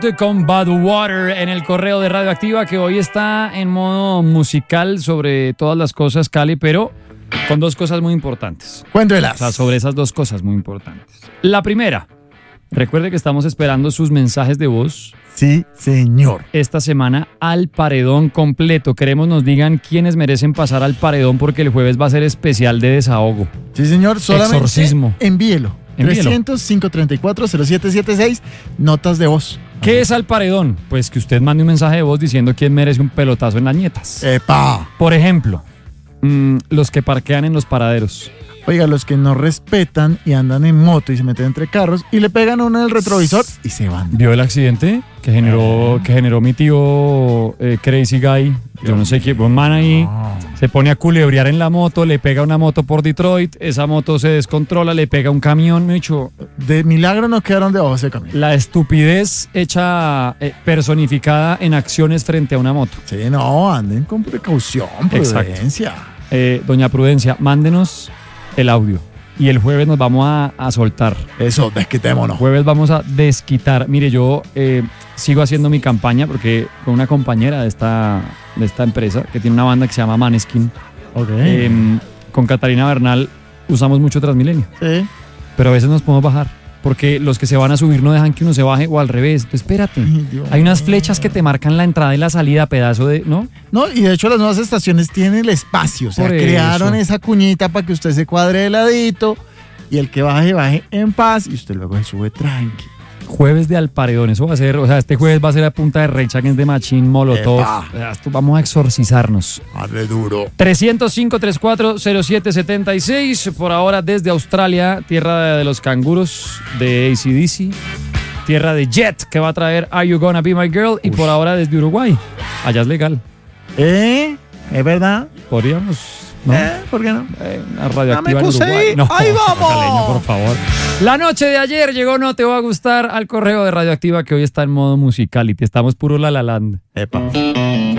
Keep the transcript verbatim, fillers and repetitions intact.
Con Bad Water en el correo de Radioactiva, que hoy está en modo musical sobre todas las cosas, Cali, pero con dos cosas muy importantes. Cuéntelas. O sea, sobre esas dos cosas muy importantes. La primera, recuerde que estamos esperando sus mensajes de voz. Sí, señor. Esta semana al paredón completo. Queremos nos digan quiénes merecen pasar al paredón porque el jueves va a ser especial de desahogo. Sí, señor. Solamente Exorcismo. envíelo. Envíelo. trescientos, cinco treinta y cuatro, cero siete siete seis, notas de voz. ¿Qué es al paredón? Pues que usted mande un mensaje de voz diciendo quién merece un pelotazo en las nietas. ¡Epa! Por ejemplo, mmm, los que parquean en los paraderos. Oiga, los que no respetan y andan en moto y se meten entre carros y le pegan a uno en el retrovisor y se van. ¿Vio el accidente que generó, que generó mi tío eh, Crazy Guy? Yo no sé qué, un man ahí se pone a culebrear en la moto, le pega una moto por Detroit, esa moto se descontrola, le pega un camión, me dicho. De milagro no quedaron debajo de ese camión. La estupidez hecha, eh, personificada en acciones frente a una moto. Sí, no, anden con precaución, prudencia. Eh, doña Prudencia, mándenos el audio y el jueves nos vamos a, a soltar. Eso, desquitémonos. Jueves vamos a desquitar. Mire, yo eh, sigo haciendo mi campaña porque con una compañera de esta, de esta empresa que tiene una banda que se llama Maneskin. Okay. Eh, con Catalina Bernal usamos mucho Transmilenio. Sí. Pero a veces nos podemos bajar porque los que se van a subir no dejan que uno se baje o al revés. Entonces, espérate. Ay, Dios. Hay unas flechas que te marcan la entrada y la salida, pedazo de, ¿no? No, y de hecho las nuevas estaciones tienen el espacio. O sea, Por crearon eso. esa cuñita para que usted se cuadre de ladito y el que baje, baje en paz y usted luego se sube tranqui. Jueves de al paredón, eso va a ser, o sea, este jueves va a ser a punta de Recha, que es de Machín, Molotov. Epa. O sea, esto vamos a exorcizarnos. Arre duro. trescientos cinco, treinta y cuatro, cero siete setenta y seis, por ahora desde Australia, tierra de los canguros, de A C D C, tierra de Jet, que va a traer Are You Gonna Be My Girl, y Uy. por ahora desde Uruguay, allá es legal. ¿Eh? ¿Es verdad? Podríamos, ¿no? ¿Eh? ¿Por qué no? Eh, una radioactiva Ya me en puse Uruguay. ahí. No, ¡Ahí vamos! Caleño, por favor. La noche de ayer llegó No Te Va a Gustar al correo de Radioactiva, que hoy está en modo musicality. Estamos puro la la land. Epa.